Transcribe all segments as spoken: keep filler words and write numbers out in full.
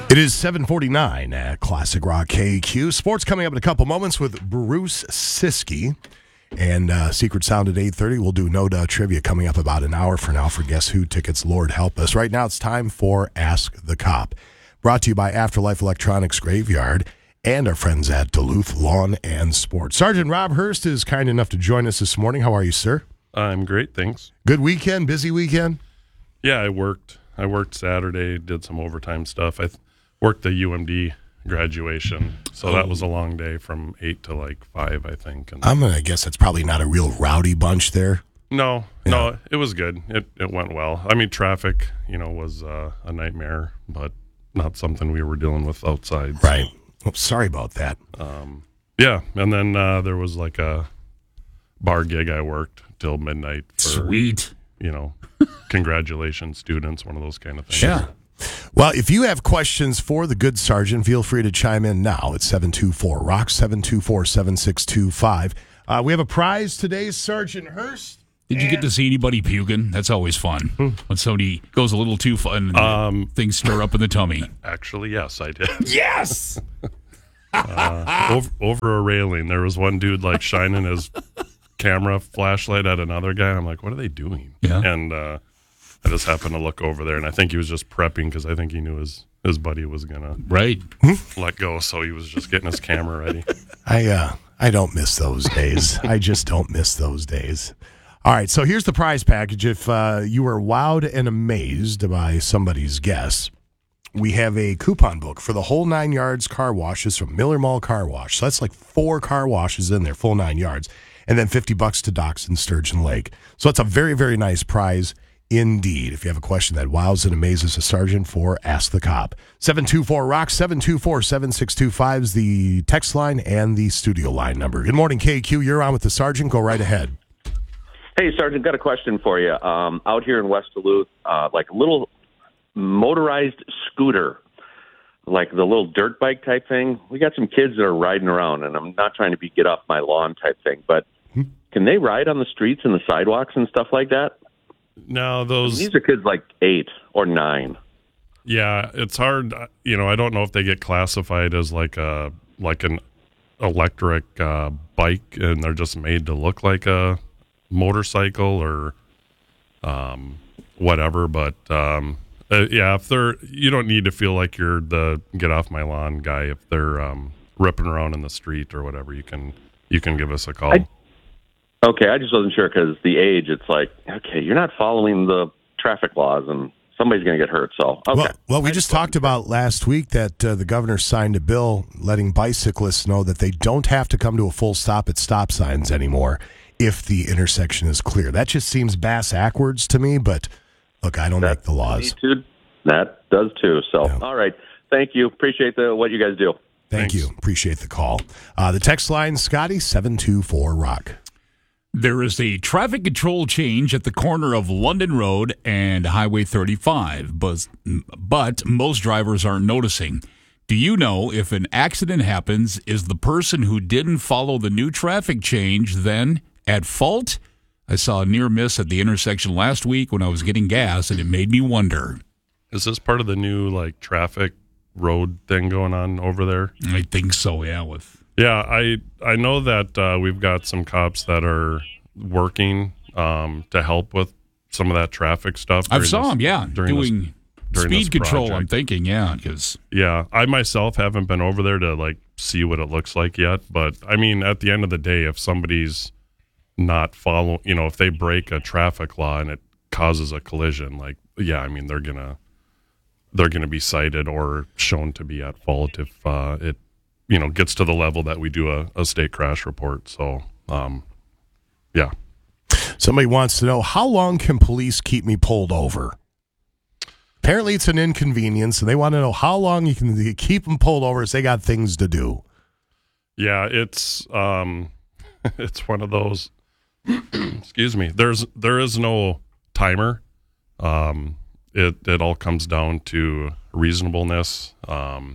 It is seven forty-nine at Classic Rock K Q. Sports coming up in a couple moments with Bruce Siskey. And uh, Secret Sound at eight thirty. We'll do No Duh Trivia coming up about an hour from now for Guess Who tickets. Lord help us. Right now it's time for Ask the Cop. Brought to you by Afterlife Electronics Graveyard and our friends at Duluth Lawn and Sports. Sergeant Rob Hurst is kind enough to join us this morning. How are you, sir? I'm great, thanks. Good weekend? Busy weekend? Yeah, I worked. I worked Saturday, did some overtime stuff. I th- worked the U M D graduation, so oh. that was a long day from eight to like five, I think. And I'm gonna guess that's probably not a real rowdy bunch there. No, yeah. no, it was good. It it went well. I mean, traffic, you know, was uh, a nightmare, but not something we were dealing with outside. So. Right. Oh, sorry about that. Um, yeah, and then uh, there was like a bar gig I worked till midnight. For, Sweet. You know, congratulations, students, one of those kind of things. Yeah. Well, if you have questions for the good sergeant, feel free to chime in now at seven two four rock, seven two four, seven six two five. Uh, we have a prize today, Sergeant Hurst. Did you get to see anybody puking? That's always fun. Hmm. When somebody goes a little too fun and um, things stir up in the tummy. Actually, yes, I did. Yes! uh, over, over a railing, there was one dude like shining his camera flashlight at another guy. I'm like, what are they doing? Yeah. And uh, I just happened to look over there, and I think he was just prepping because I think he knew his, his buddy was going to right let go, so he was just getting his camera ready. I uh, I don't miss those days. I just don't miss those days. All right, so here's the prize package. If uh, you were wowed and amazed by somebody's guess, we have a coupon book for the whole nine yards car washes from Miller Mall Car Wash. So that's like four car washes in there, full nine yards, and then fifty bucks to Docks and Sturgeon Lake. So it's a very, very nice prize indeed. If you have a question that wows and amazes a sergeant, for Ask the Cop. seven two four rock, seven two four, seven six two five is the text line and the studio line number. Good morning, K Q. You're on with the sergeant. Go right ahead. Hey, Sergeant, got a question for you. Um, out here in West Duluth, uh, like a little motorized scooter, like the little dirt bike type thing. We got some kids that are riding around, and I'm not trying to be get off my lawn type thing, but can they ride on the streets and the sidewalks and stuff like that? No, those... These are kids like eight or nine. Yeah, it's hard. You know, I don't know if they get classified as like a like an electric uh, bike, and they're just made to look like a motorcycle or um, whatever. But um, uh, yeah, if they're, you don't need to feel like you're the get off my lawn guy. If they're um, ripping around in the street or whatever, you can you can give us a call. I, okay, I just wasn't sure because the age. It's like, okay, you're not following the traffic laws, and somebody's going to get hurt. So okay. Well, well we I just talked about last week that uh, the governor signed a bill letting bicyclists know that they don't have to come to a full stop at stop signs anymore if the intersection is clear. That just seems bass-ackwards to me, but look, I don't that, make the laws. Too, that does too. So, yeah. All right. Thank you. Appreciate the what you guys do. Thank Thanks. you. Appreciate the call. Uh, the text line, Scotty, seven two four rock. There is a traffic control change at the corner of London Road and Highway thirty-five, but, but most drivers aren't noticing. Do you know if an accident happens, is the person who didn't follow the new traffic change then at fault? I saw a near miss at the intersection last week when I was getting gas, and it made me wonder. Is this part of the new like traffic road thing going on over there? I think so, yeah. With yeah, I I know that uh, we've got some cops that are working um, to help with some of that traffic stuff. I saw them, yeah, doing this, speed control. Project. I'm thinking, yeah, because yeah, I myself haven't been over there to like see what it looks like yet. But I mean, at the end of the day, if somebody's not follow, you know, if they break a traffic law and it causes a collision, like, yeah, I mean, they're gonna they're gonna be cited or shown to be at fault if uh, it, you know, gets to the level that we do a, a state crash report. So, um, yeah. Somebody wants to know, how long can police keep me pulled over? Apparently, it's an inconvenience, and they want to know how long you can keep them pulled over as they got things to do. Yeah, it's um, it's one of those. Excuse me. There's there is no timer. Um, it it all comes down to reasonableness, um,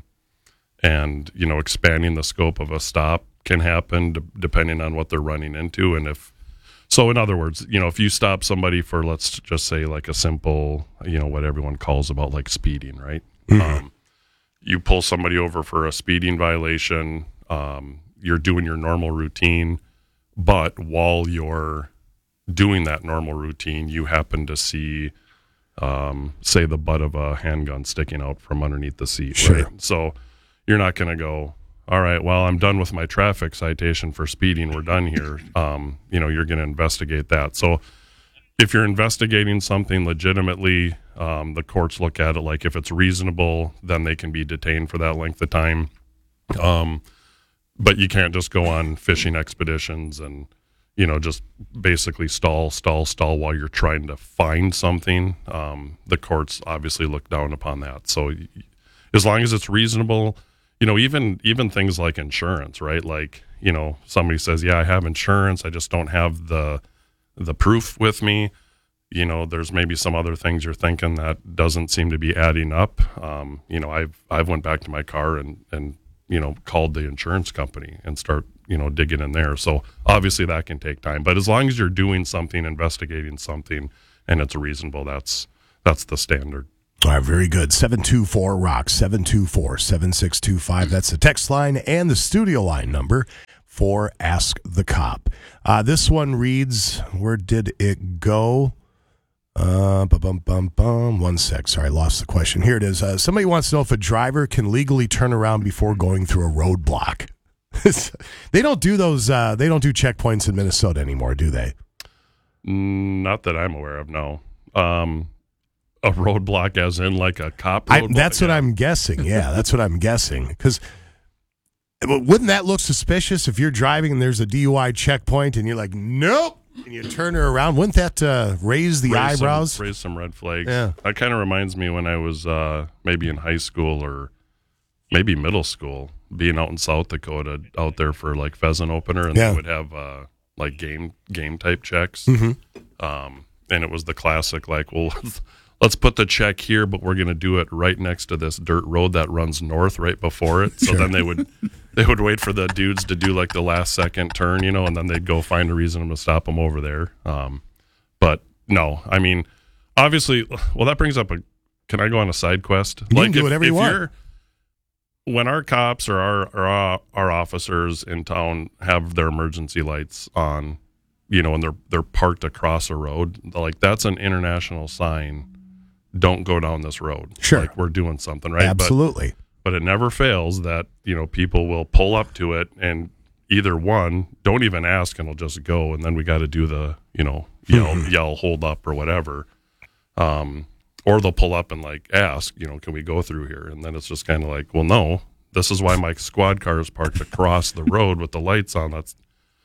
and you know, expanding the scope of a stop can happen d- depending on what they're running into, and if so. In other words, you know, if you stop somebody for, let's just say, like a simple, you know, what everyone calls about like speeding, right? Mm-hmm. Um, you pull somebody over for a speeding violation, um, you're doing your normal routine, but while you're doing that normal routine, you happen to see, um, say, the butt of a handgun sticking out from underneath the seat. Sure. Right? So you're not going to go, all right, well, I'm done with my traffic citation for speeding. We're done here. Um, you know, you're going to investigate that. So if you're investigating something legitimately, um, the courts look at it like if it's reasonable, then they can be detained for that length of time. Um, but you can't just go on fishing expeditions and, you know, just basically stall, stall, stall while you're trying to find something. Um, the courts obviously look down upon that. So as long as it's reasonable, you know, even even things like insurance, right? Like, you know, somebody says, yeah, I have insurance. I just don't have the the proof with me. You know, there's maybe some other things you're thinking that doesn't seem to be adding up. Um, you know, I've I've went back to my car and, and, you know, called the insurance company and start, you know, digging in there. So obviously that can take time. But as long as you're doing something, investigating something, and it's reasonable, that's that's the standard. All right, very good. seven two four ROCK, seven two four, seven six two five. That's the text line and the studio line number for Ask the Cop. Uh, this one reads, where did it go? Uh, bum, bum, bum. One sec. Sorry, I lost the question. Here it is. Uh, somebody wants to know if a driver can legally turn around before going through a roadblock. They don't do those. Uh, they don't do checkpoints in Minnesota anymore, do they? Not that I'm aware of, no. Um, a roadblock as in like a cop roadblock? I, that's what I'm guessing. Yeah, that's what I'm guessing. Because wouldn't that look suspicious if you're driving and there's a D U I checkpoint and you're like, nope, and you turn her around? Wouldn't that uh, raise the raise eyebrows? Some, raise some red flags. Yeah. That kind of reminds me when I was uh, maybe in high school or maybe middle school, being out in South Dakota, out there for like pheasant opener, and yeah. they would have uh, like game game type checks. Mm-hmm. Um, and it was the classic, like, well, let's put the check here, but we're going to do it right next to this dirt road that runs north right before it. So sure. then they would they would wait for the dudes to do like the last second turn, you know, and then they'd go find a reason to stop them over there. Um, but no, I mean, obviously, well, that brings up a, can I go on a side quest? You like can do if, whatever if you want. You're, when our cops or our, or our our officers in town have their emergency lights on, you know, and they're they're parked across a road, like that's an international sign. Don't go down this road. Sure. Like we're doing something, right? Absolutely. But, but it never fails that, you know, people will pull up to it and either one, don't even ask and will just go. And then we got to do the, you know, yell, yell, hold up or whatever. Um, or they'll pull up and like ask, you know, can we go through here? And then it's just kind of like, well, no, this is why my squad car is parked across the road with the lights on. That's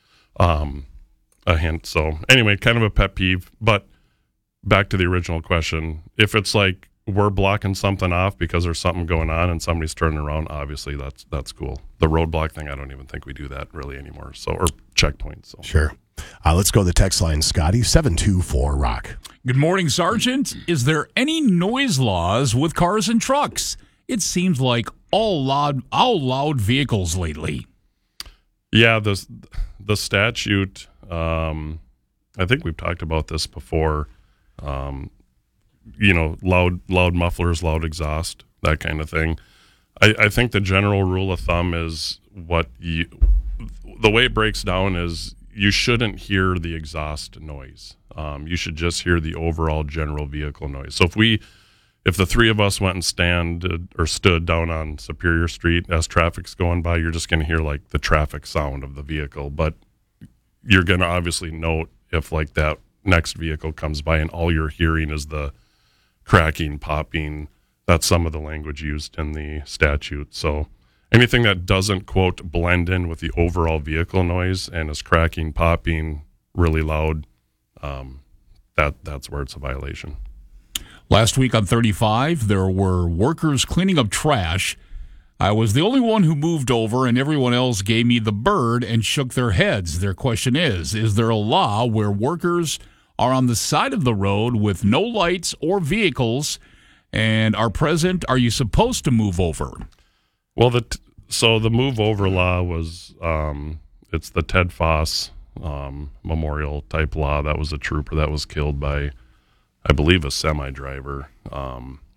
um, a hint. So anyway, kind of a pet peeve, but back to the original question. If it's like we're blocking something off because there's something going on and somebody's turning around, obviously that's that's cool. The roadblock thing, I don't even think we do that really anymore. So or checkpoints. So. Sure. Uh, let's go to the text line, Scotty, seven two four ROCK. Good morning, Sergeant. Is there any noise laws with cars and trucks? It seems like all loud, all loud vehicles lately. Yeah, the the statute. Um, I think we've talked about this before. Um, you know, loud, loud mufflers, loud exhaust, that kind of thing. I, I think the general rule of thumb is what you, the way it breaks down is you shouldn't hear the exhaust noise. Um, you should just hear the overall general vehicle noise. So if we, if the three of us went and stand or stood down on Superior Street as traffic's going by, you're just going to hear like the traffic sound of the vehicle, but you're going to obviously note if like that next vehicle comes by and all you're hearing is the cracking, popping. That's some of the language used in the statute. So anything that doesn't, quote, blend in with the overall vehicle noise and is cracking, popping, really loud, um, that that's where it's a violation. Last week on thirty-five, there were workers cleaning up trash. I was the only one who moved over, and everyone else gave me the bird and shook their heads. Their question is, is there a law where workers are on the side of the road with no lights or vehicles and are present? Are you supposed to move over? Well, the t- so the move over law was, um, it's the Ted Foss um, memorial type law. That was a trooper that was killed by, I believe, a semi driver. Um,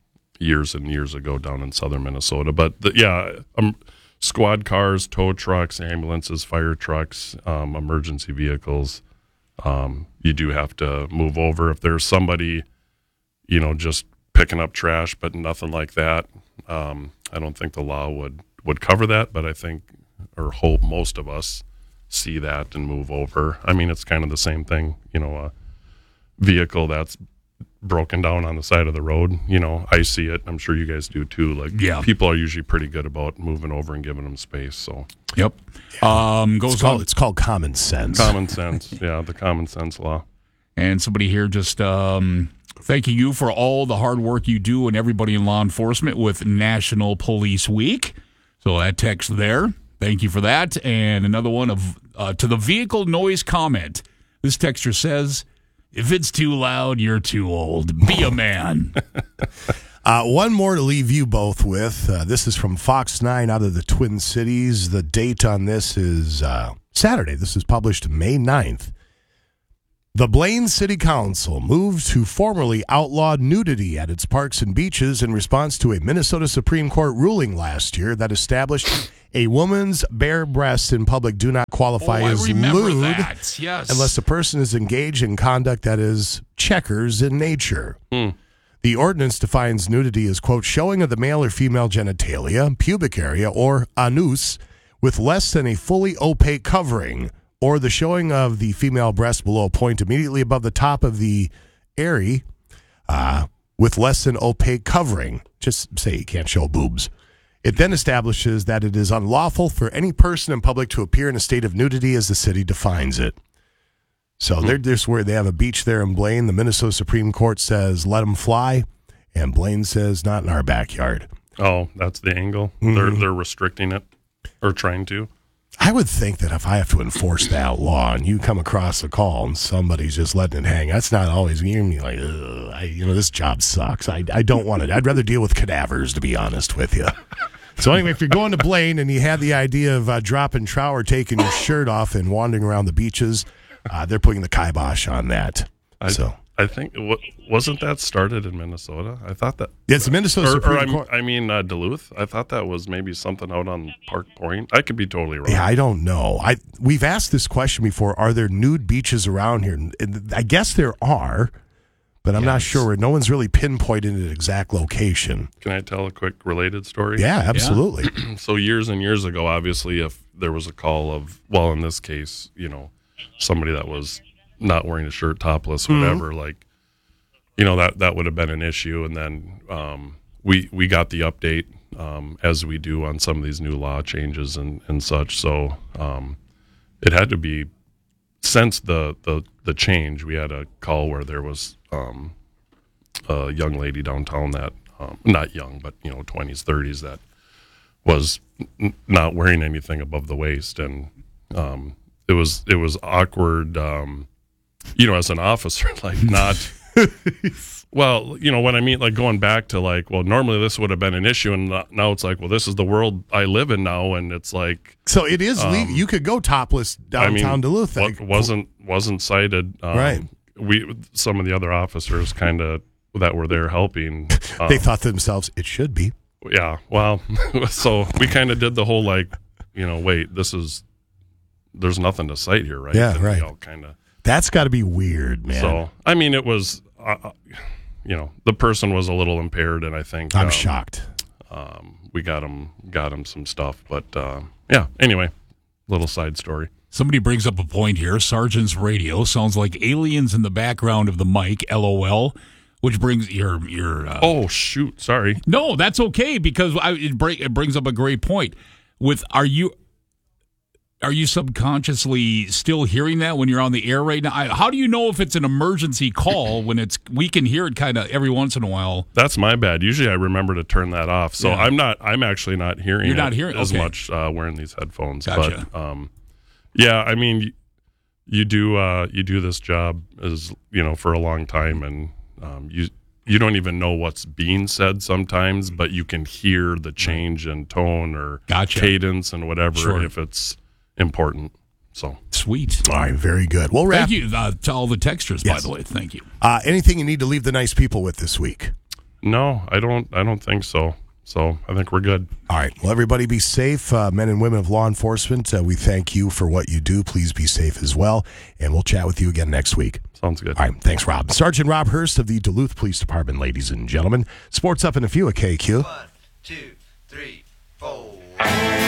years and years ago down in southern Minnesota. But the, yeah, um, squad cars, tow trucks, ambulances, fire trucks, um, emergency vehicles, um, you do have to move over. If there's somebody, you know, just picking up trash, but nothing like that, um, I don't think the law would, would cover that, but I think or hope most of us see that and move over. I mean, it's kind of the same thing, you know, a vehicle that's broken down on the side of the road, you know, I see it. I'm sure you guys do too. Like, yeah. people are usually pretty good about moving over and giving them space. So, yep. Um, goes it's, called, on. it's called common sense. Common sense. Yeah, the common sense law. And somebody here just um, thanking you for all the hard work you do and everybody in law enforcement with National Police Week. So that text there. Thank you for that. And another one of uh, to the vehicle noise comment. This texter says, if it's too loud, you're too old. Be a man. uh, one more to leave you both with. Uh, this is from Fox nine out of the Twin Cities. The date on this is uh, Saturday. This is published May ninth. The Blaine City Council moved to formally outlaw nudity at its parks and beaches in response to a Minnesota Supreme Court ruling last year that established a woman's bare breasts in public do not qualify oh, as I remember lewd that. Yes. unless the person is engaged in conduct that is checkers in nature. Mm. The ordinance defines nudity as, quote, showing of the male or female genitalia, pubic area, or anus with less than a fully opaque covering, or the showing of the female breast below a point immediately above the top of the area uh, with less than opaque covering. Just say you can't show boobs. It then establishes that it is unlawful for any person in public to appear in a state of nudity as the city defines it. So they're just where they have a beach there in Blaine. The Minnesota Supreme Court says, let them fly. And Blaine says, not in our backyard. Oh, that's the angle. Mm-hmm. They're they're restricting it or trying to. I would think that if I have to enforce that law and you come across a call and somebody's just letting it hang, that's not always you're gonna be like, ugh, I, you know, this job sucks. I, I don't want it. I'd rather deal with cadavers, to be honest with you. So anyway, if you're going to Blaine and you had the idea of uh, dropping trow or taking your shirt off and wandering around the beaches, uh, they're putting the kibosh on that. I, so I think w- wasn't that started in Minnesota? I thought that it's the Minnesota or, Supreme or I, Court. I mean uh, Duluth. I thought that was maybe something out on Park Point. I could be totally wrong. Yeah, I don't know. I we've asked this question before. Are there nude beaches around here? And I guess there are, but I'm Yes. not sure. No one's really pinpointed an exact location. Can I tell a quick related story? Yeah, absolutely. So years and years ago, obviously, if there was a call of, well, in this case, you know, somebody that was not wearing a shirt, topless, whatever, mm-hmm. like, you know, that, that would have been an issue. And then um, we we got the update, um, as we do on some of these new law changes and, and such. So um, it had to be, since the, the, the change, we had a call where there was um, a young lady downtown that, um, not young, but, you know, twenties, thirties, that was n- not wearing anything above the waist. And um, it was it was awkward, um, you know, as an officer, like not... Well, you know, what I mean, like going back to like, well, normally this would have been an issue, and now it's like, well, this is the world I live in now, and it's like, so it is. Um, legal. You could go topless downtown I mean, Duluth. What wasn't wasn't cited, um, right? We some of the other officers kind of that were there helping. Um, they thought to themselves, it should be. Yeah. Well, so we kind of did the whole like, you know, wait, this is there's nothing to cite here, right? Yeah, and right. We all kind of. That's got to be weird, man. So I mean, it was. Uh, you know, the person was a little impaired, and I think I'm um, shocked. Um, we got him, got him some stuff, but uh, yeah. Anyway, little side story. Somebody brings up a point here. Sergeant's radio sounds like aliens in the background of the mic. LOL. Which brings your your. Uh, oh shoot! Sorry. No, that's okay because I, it, break, it brings up a great point. With are you. Are you subconsciously still hearing that when you're on the air right now? I, how do you know if it's an emergency call when it's we can hear it kind of every once in a while? That's my bad. Usually I remember to turn that off. So yeah. I'm not. I'm actually not hearing. You're it not hearing as okay. much uh, wearing these headphones. Gotcha. But um, yeah, I mean, you, you do uh, you do this job as you know for a long time, and um, you you don't even know what's being said sometimes, but you can hear the change in tone or gotcha. cadence and whatever sure. if it's important. So sweet. All right, very good. Well, wrap. Thank you uh, to all the textures, yes. by the way. Thank you. Uh, anything you need to leave the nice people with this week? No, I don't. I don't think so. So I think we're good. All right. Well, everybody be safe. Uh, men and women of law enforcement, uh, we thank you for what you do. Please be safe as well. And we'll chat with you again next week. Sounds good. All right. Thanks, Rob. Sergeant Rob Hurst of the Duluth Police Department, ladies and gentlemen. Sports Up in a Few at K Q. One, two, three, four.